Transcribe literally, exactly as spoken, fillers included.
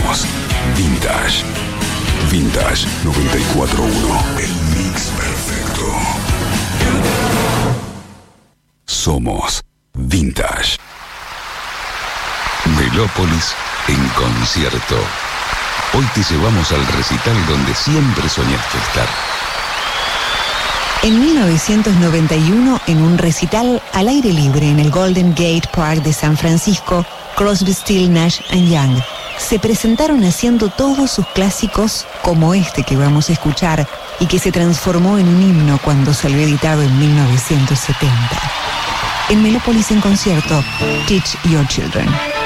Somos Vintage. Vintage noventa y cuatro punto uno. El mix perfecto. Somos Vintage. Melópolis en concierto. Hoy te llevamos al recital donde siempre soñaste estar. En mil novecientos noventa y uno, en un recital al aire libre en el Golden Gate Park de San Francisco, Crosby, Stills, Nash and Young se presentaron haciendo todos sus clásicos, como este que vamos a escuchar y que se transformó en un himno cuando salió editado en mil novecientos setenta. En Melópolis en concierto, Teach Your Children.